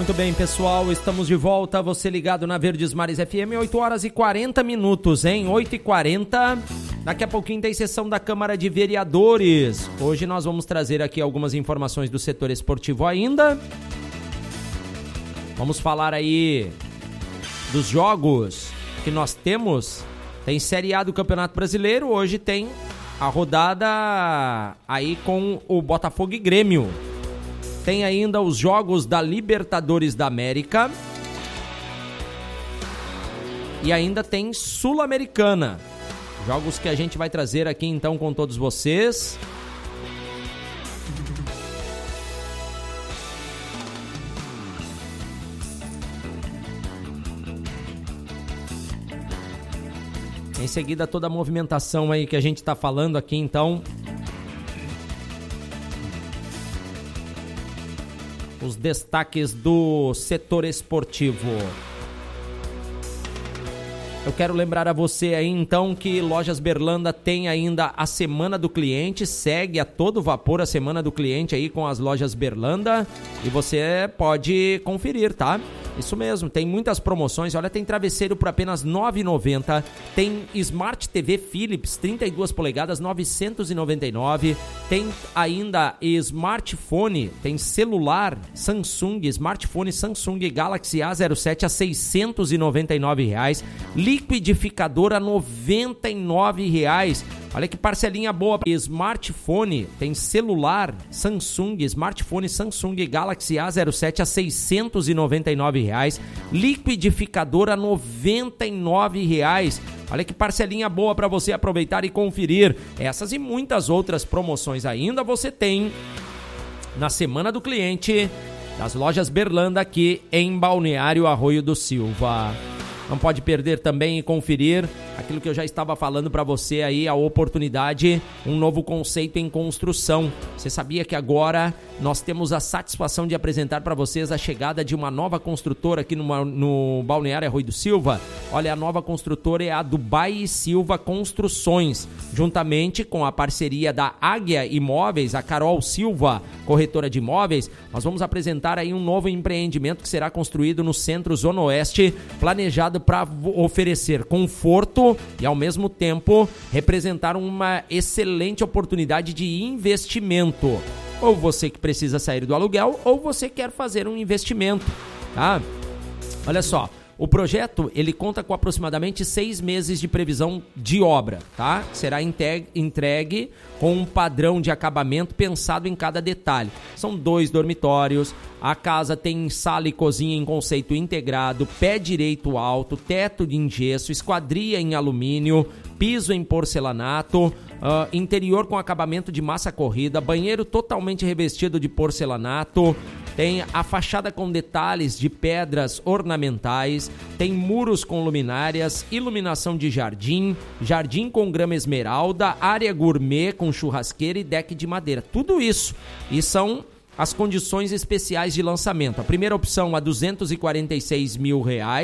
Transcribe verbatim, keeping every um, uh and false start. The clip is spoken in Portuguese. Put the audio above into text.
Muito bem, pessoal, estamos de volta, você ligado na Verdes Mares F M, oito horas e quarenta minutos, hein? oito e quarenta, daqui a pouquinho tem sessão da Câmara de Vereadores. Hoje nós vamos trazer aqui algumas informações do setor esportivo ainda. Vamos falar aí dos jogos que nós temos. Tem Série A do Campeonato Brasileiro, hoje tem a rodada aí com o Botafogo e Grêmio. Tem ainda os jogos da Libertadores da América. E ainda tem Sul-Americana. Jogos que a gente vai trazer aqui então com todos vocês. Em seguida, toda a movimentação aí que a gente está falando aqui, então. Os destaques do setor esportivo. Eu quero lembrar a você aí, então, que Lojas Berlanda tem ainda a Semana do Cliente, segue a todo vapor a Semana do Cliente aí com as Lojas Berlanda e você pode conferir, tá? Isso mesmo, tem muitas promoções. Olha, tem travesseiro por apenas nove reais e noventa centavos. Tem Smart T V Philips trinta e duas polegadas, novecentos e noventa e nove reais. Tem ainda smartphone, tem celular Samsung, smartphone Samsung Galaxy A zero sete a seiscentos e noventa e nove reais. Liquidificador a noventa e nove reais. Olha que parcelinha boa. Smartphone, tem celular Samsung, smartphone Samsung Galaxy A zero sete a seiscentos e noventa e nove reais. Liquidificador a noventa e nove reais. Olha que parcelinha boa para você aproveitar e conferir. Essas e muitas outras promoções ainda você tem na Semana do Cliente das Lojas Berlanda aqui em Balneário Arroio do Silva. Não pode perder também e conferir aquilo que eu já estava falando para você aí, a oportunidade, um novo conceito em construção. Você sabia que agora nós temos a satisfação de apresentar para vocês a chegada de uma nova construtora aqui no, no Balneário Arroio do Silva? Olha, a nova construtora é a Dubai e Silva Construções, juntamente com a parceria da Águia Imóveis, a Carol Silva, corretora de imóveis. Nós vamos apresentar aí um novo empreendimento que será construído no Centro Zona Oeste, planejado para oferecer conforto e, ao mesmo tempo, representar uma excelente oportunidade de investimento. Ou você que precisa sair do aluguel, ou você quer fazer um investimento, tá? Olha só, o projeto, ele conta com aproximadamente seis meses de previsão de obra, tá? Será entregue com um padrão de acabamento pensado em cada detalhe. São dois dormitórios, a casa tem sala e cozinha em conceito integrado, pé direito alto, teto de gesso, esquadria em alumínio, piso em porcelanato, uh, interior com acabamento de massa corrida, banheiro totalmente revestido de porcelanato, tem a fachada com detalhes de pedras ornamentais, tem muros com luminárias, iluminação de jardim, jardim com grama esmeralda, área gourmet com churrasqueira e deck de madeira. Tudo isso. E são as condições especiais de lançamento. A primeira opção a duzentos e quarenta e seis mil reais.